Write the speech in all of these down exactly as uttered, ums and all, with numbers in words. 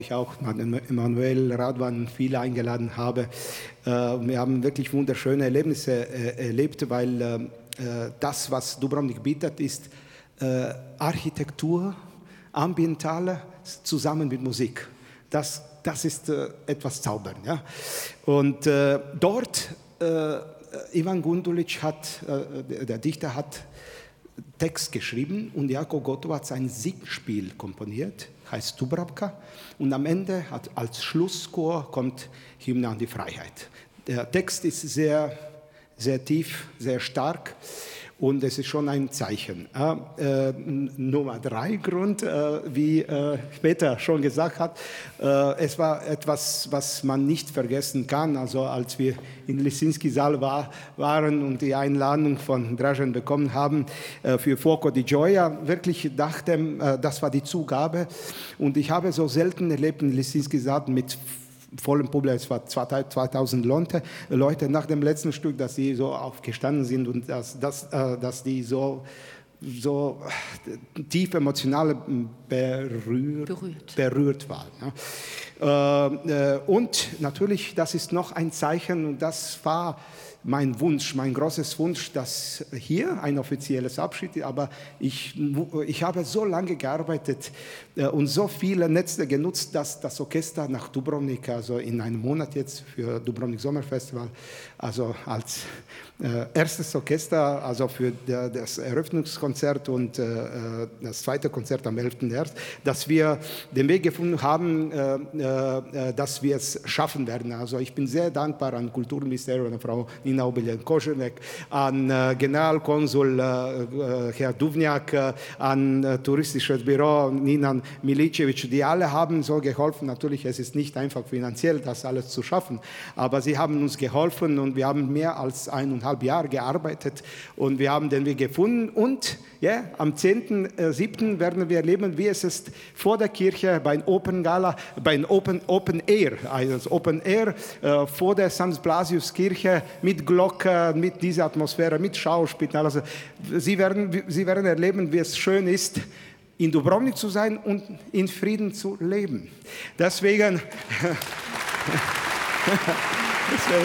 Ich auch Emanuel Radwan viele eingeladen habe. Wir haben wirklich wunderschöne Erlebnisse erlebt, weil das, was Dubrovnik bietet, ist Architektur, ambientale, zusammen mit Musik. Das, das ist etwas zaubern. Ja? Und dort, Ivan Gundulic hat, der Dichter hat Text geschrieben und Jako Gotovac hat ein Singspiel komponiert, heißt Dubravka, und am Ende hat als Schlusschor kommt Hymne an die Freiheit. Der Text ist sehr, sehr tief, sehr stark und es ist schon ein Zeichen. Äh, Nummer drei Grund, äh, wie äh, Peter schon gesagt hat, äh, es war etwas, was man nicht vergessen kann. Also als wir in Lisinski-Saal war, waren und die Einladung von Dražen bekommen haben äh, für Fuoco di Gioia, wirklich dachte, äh, das war die Zugabe. Und ich habe so selten erlebt in Lisinski-Saal mit vollem Publikum, es war zweitausend Leute, Leute nach dem letzten Stück, dass sie so aufgestanden sind und dass, dass, dass die so, so tief emotional berührt, berührt. berührt waren. Und natürlich, das ist noch ein Zeichen, und das war mein Wunsch, mein großes Wunsch, dass hier ein offizielles Abschied, aber ich, ich habe so lange gearbeitet und so viele Netze genutzt, dass das Orchester nach Dubrovnik, also in einem Monat jetzt für Dubrovnik Sommerfestival, also als äh, erstes Orchester, also für der, das Eröffnungskonzert und äh, das zweite Konzert am elften März, dass wir den Weg gefunden haben, äh, äh, dass wir es schaffen werden. Also ich bin sehr dankbar an Kulturministerium, an Frau Nina Obeljan-Koschenek, an äh, Generalkonsul äh, Herr Duvniak, äh, an äh, Touristisches Büro Nina Milicevic, die alle haben so geholfen. Natürlich, es ist nicht einfach finanziell, das alles zu schaffen, aber sie haben uns geholfen und wir haben mehr als eineinhalb Jahre gearbeitet und wir haben den Weg gefunden und ja, am zehnten siebten werden wir erleben, wie es ist vor der Kirche beim Open Gala, beim Open, Open Air, also Open Air äh, vor der Sankt Blasius Kirche mit Glocke, mit dieser Atmosphäre, mit Schauspiel. Also sie werden, sie werden erleben, wie es schön ist, in Dubrovnik zu sein und in Frieden zu leben. Deswegen, deswegen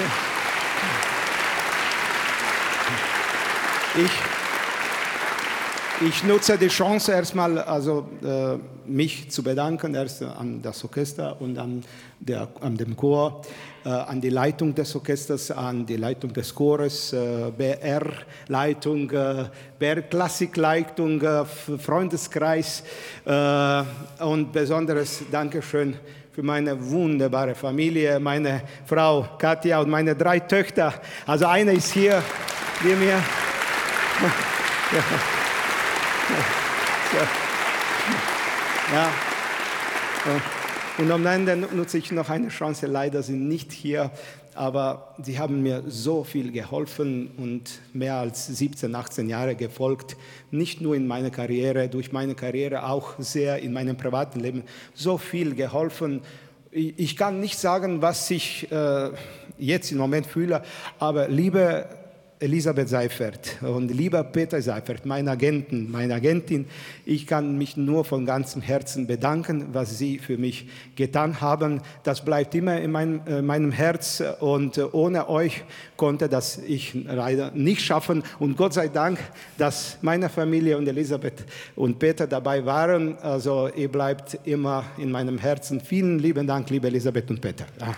ich, ich nutze die Chance erstmal, also äh, mich zu bedanken, erst an das Orchester und an, der, an dem Chor, äh, an die Leitung des Orchesters, an die Leitung des Chores, äh, B R-Leitung, äh, B R-Klassik-Leitung, äh, Freundeskreis äh, und besonderes Dankeschön für meine wunderbare Familie, meine Frau Katja und meine drei Töchter. Also eine ist hier, die mir... ja. Ja. Und am Ende nutze ich noch eine Chance, leider sind nicht hier, aber sie haben mir so viel geholfen und mehr als siebzehn, achtzehn Jahre gefolgt, nicht nur in meiner Karriere, durch meine Karriere auch sehr in meinem privaten Leben, so viel geholfen. Ich kann nicht sagen, was ich äh, jetzt im Moment fühle, aber liebe Elisabeth Seifert und lieber Peter Seifert, mein Agenten, meine Agentin, ich kann mich nur von ganzem Herzen bedanken, was Sie für mich getan haben. Das bleibt immer in mein, äh, meinem Herz und äh, ohne euch konnte das ich leider nicht schaffen. Und Gott sei Dank, dass meine Familie und Elisabeth und Peter dabei waren. Also ihr bleibt immer in meinem Herzen. Vielen lieben Dank, liebe Elisabeth und Peter. Ja.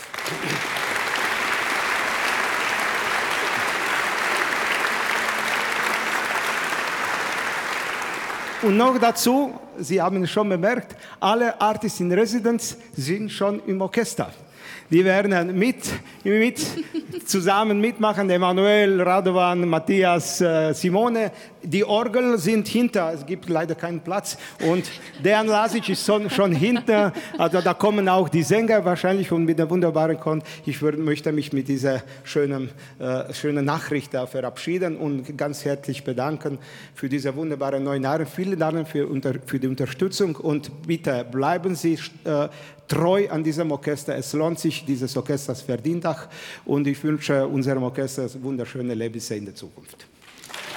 Und noch dazu, Sie haben es schon bemerkt, alle Artists in Residence sind schon im Orchester. Die werden mit, mit zusammen mitmachen, Emanuel, Radovan, Matthias, äh, Simone. Die Orgeln sind hinter, es gibt leider keinen Platz. Und Dejan Lazic ist schon, schon hinter, also da kommen auch die Sänger wahrscheinlich und mit der wunderbaren Kon. Ich würd, möchte mich mit dieser schönen, äh, schönen Nachricht da verabschieden und ganz herzlich bedanken für diese wunderbaren neuen Jahre. Vielen Dank für, unter, für die Unterstützung und bitte bleiben Sie äh, treu an diesem Orchester. Es lohnt sich, dieses Orchester verdient auch und ich wünsche unserem Orchester wunderschöne Erlebnisse in der Zukunft.